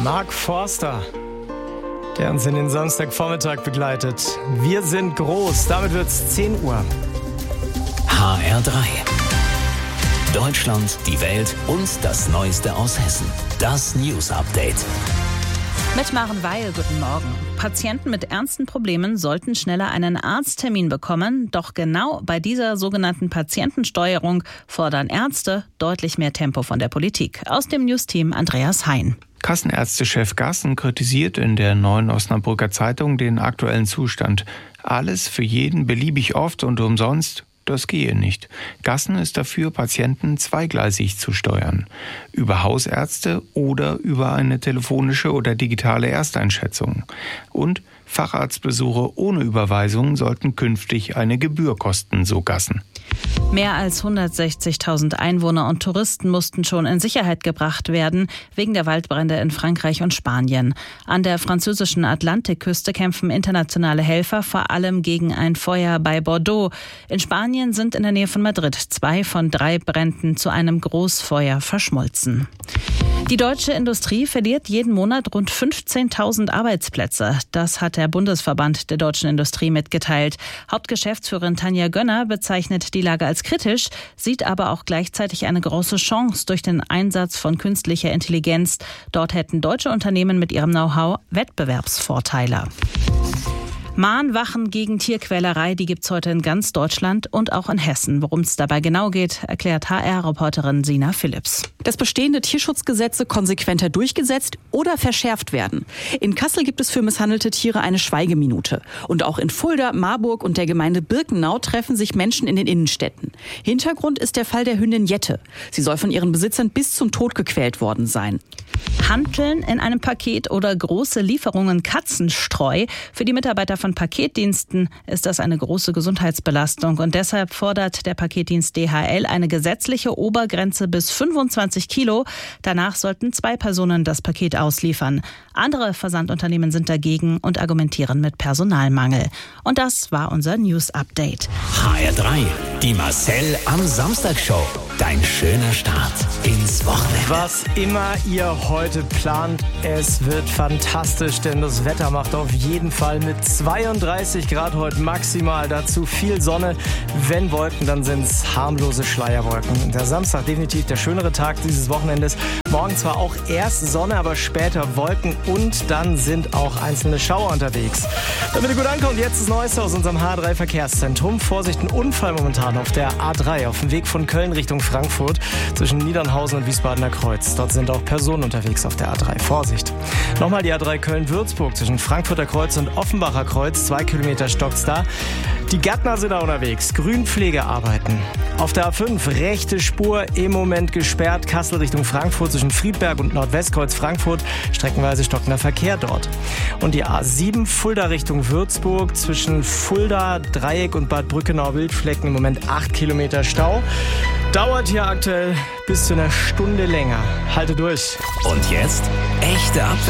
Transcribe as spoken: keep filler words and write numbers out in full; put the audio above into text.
Mark Forster, der uns in den Samstagvormittag begleitet. Wir sind groß, damit wird's zehn Uhr. H R drei. Deutschland, die Welt und das Neueste aus Hessen. Das News Update. Mit Maren Weil, guten Morgen. Patienten mit ernsten Problemen sollten schneller einen Arzttermin bekommen. Doch genau bei dieser sogenannten Patientensteuerung fordern Ärzte deutlich mehr Tempo von der Politik. Aus dem News-Team Andreas Hein. Kassenärztechef Gassen kritisiert in der Neuen Osnabrücker Zeitung den aktuellen Zustand. Alles für jeden beliebig oft und umsonst. Das gehe nicht. Gassen ist dafür, Patienten zweigleisig zu steuern. Über Hausärzte oder über eine telefonische oder digitale Ersteinschätzung. Und Facharztbesuche ohne Überweisung sollten künftig eine Gebühr kosten, so Gassen. Mehr als hundertsechzigtausend Einwohner und Touristen mussten schon in Sicherheit gebracht werden, wegen der Waldbrände in Frankreich und Spanien. An der französischen Atlantikküste kämpfen internationale Helfer vor allem gegen ein Feuer bei Bordeaux. In Spanien sind in der Nähe von Madrid zwei von drei Bränden zu einem Großfeuer verschmolzen. Die deutsche Industrie verliert jeden Monat rund fünfzehntausend Arbeitsplätze. Das hat der Bundesverband der deutschen Industrie mitgeteilt. Hauptgeschäftsführerin Tanja Gönner bezeichnet die Lage als kritisch, sieht aber auch gleichzeitig eine große Chance durch den Einsatz von künstlicher Intelligenz. Dort hätten deutsche Unternehmen mit ihrem Know-how Wettbewerbsvorteile. Mahnwachen gegen Tierquälerei, die gibt's heute in ganz Deutschland und auch in Hessen. Worum es dabei genau geht, erklärt H R-Reporterin Sina Philipps. Dass bestehende Tierschutzgesetze konsequenter durchgesetzt oder verschärft werden. In Kassel gibt es für misshandelte Tiere eine Schweigeminute. Und auch in Fulda, Marburg und der Gemeinde Birkenau treffen sich Menschen in den Innenstädten. Hintergrund ist der Fall der Hündin Jette. Sie soll von ihren Besitzern bis zum Tod gequält worden sein. Hanteln in einem Paket oder große Lieferungen Katzenstreu. Für die Mitarbeiter von Paketdiensten ist das eine große Gesundheitsbelastung. Und deshalb fordert der Paketdienst D H L eine gesetzliche Obergrenze bis fünfundzwanzig Kilo. Danach sollten zwei Personen das Paket ausliefern. Andere Versandunternehmen sind dagegen und argumentieren mit Personalmangel. Und das war unser News-Update. H R drei. Die Marcel am Samstag-Show. Dein schöner Start ins Wochenende. Was immer ihr heute plant, es wird fantastisch, denn das Wetter macht auf jeden Fall mit zweiunddreißig Grad heute maximal. Dazu viel Sonne. Wenn Wolken, dann sind es harmlose Schleierwolken. Der Samstag definitiv der schönere Tag dieses Wochenendes. Morgen zwar auch erst Sonne, aber später Wolken und dann sind auch einzelne Schauer unterwegs. Damit ihr gut ankommt, jetzt das Neueste aus unserem H drei Verkehrszentrum. Vorsicht, ein Unfall momentan auf der A drei auf dem Weg von Köln Richtung Frankfurt zwischen Niedernhausen und Wiesbadener Kreuz. Dort sind auch Personen unterwegs auf der A drei. Vorsicht. Nochmal die A drei Köln-Würzburg zwischen Frankfurter Kreuz und Offenbacher Kreuz. Zwei Kilometer stockt's da. Die Gärtner sind da unterwegs. Grünpflegearbeiten. Auf der A fünf rechte Spur im Moment gesperrt. Kassel Richtung Frankfurt zwischen Friedberg und Nordwestkreuz Frankfurt. Streckenweise stockender Verkehr dort. Und die A sieben Fulda Richtung Würzburg zwischen Fulda, Dreieck und Bad Brückenau-Wildflecken im Moment acht Kilometer Stau. Dauert hier aktuell bis zu einer Stunde länger. Halte durch. Und jetzt echte Abwechslung.